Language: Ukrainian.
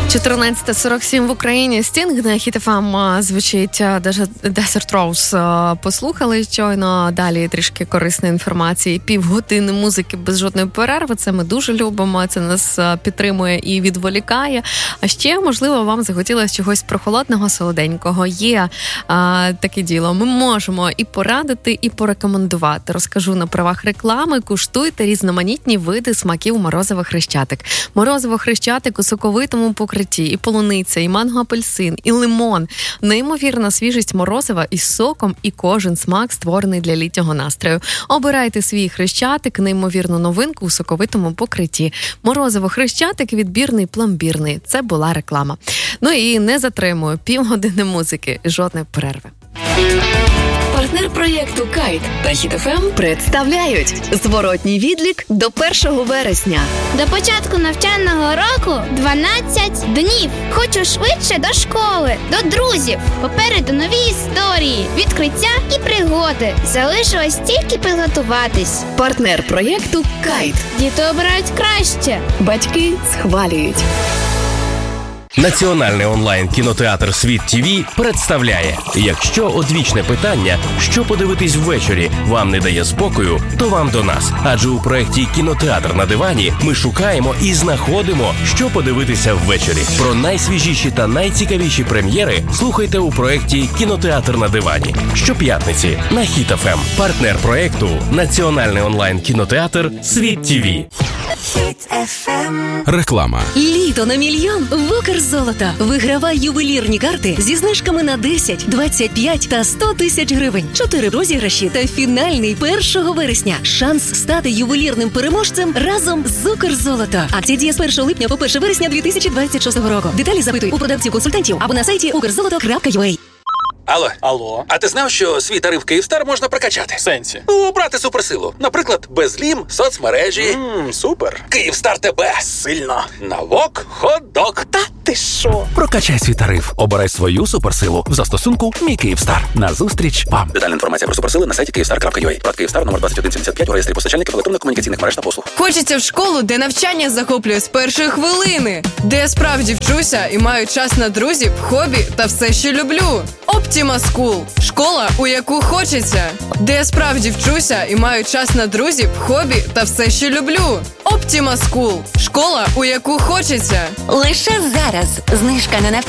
14:47 в Україні. Стінг на Hit FM звучить Desert Rose. Послухали щойно. Далі трішки корисної інформації. Півгодини музики без жодної перерви. Це ми дуже любимо. Це нас підтримує і відволікає. А ще, можливо, вам захотілося чогось прохолодного, солоденького. Є таке діло. Ми можемо і порадити, і порекомендувати. Розкажу на правах реклами. Куштуйте різноманітні види смаків морозива Хрещатик. Морозиво Хрещатик у соковитому покритті. І полуниця, і манго-апельсин, і лимон. Неймовірна свіжість морозива із соком, і кожен смак створений для літнього настрою. Обирайте свій Хрещатик, неймовірну новинку у соковитому покритті. Морозиво Хрещатик, відбірний, пломбірний. Це була реклама. Ну і не затримую. Півгодини музики. Жодної перерви. Партнер проєкту «Кайт» та Hit FM представляють зворотній відлік до 1 вересня. До початку навчального року 12 днів. Хочу швидше до школи, до друзів. Попереду нові історії, відкриття і пригоди. Залишилось тільки підготуватись. Партнер проєкту «Кайт». Діти обирають краще. Батьки схвалюють. Національний онлайн-кінотеатр «Світ ТВ» представляє: якщо одвічне питання, що подивитись ввечері, вам не дає спокою, то вам до нас. Адже у проєкті «Кінотеатр на дивані» ми шукаємо і знаходимо, що подивитися ввечері. Про найсвіжіші та найцікавіші прем'єри слухайте у проєкті «Кінотеатр на дивані» щоп'ятниці на Hit FM. Партнер проєкту – Національний онлайн-кінотеатр «Світ ТВ». Реклама. Літо на мільйон в Укрзолото. Вигравай ювелірні карти зі знижками на 10, 25 та 100 тисяч гривень. 4 розіграші та фінальний 1 вересня. Шанс стати ювелірним переможцем разом з Укрзолото. Акція діє з 1 липня по 1 вересня 2026 року. Деталі запитуй у продавців-консультантів або на сайті ukrzoloto.ua. Алло. А ти знав, що свій тариф «Київстар» можна прокачати? В сенсі? Обрати суперсилу. Наприклад, безлім, соцмережі. Супер. «Київстар» тебе сильно. Навок, хот-дог. Та ти що? Прокачай свій тариф. Обирай свою суперсилу в застосунку «Мій Київстар». Назустріч вам. Детальна інформація про суперсили на сайті kyivstar.ua. Прод «Київстар» номер 2175 у реєстрі постачальників електронно-комунікаційних мереж та послуг. Хочеться в школу, де навчання захоплює з першої хвилини. Де я справді вчуся і маю час на друзів, хобі та все, що люблю. Optima School – школа, у яку хочеться. Де я справді вчуся і маю час на друзів, хобі та все, що люблю. Optima School – школа, у яку хочеться. Лише зараз знижка на навчання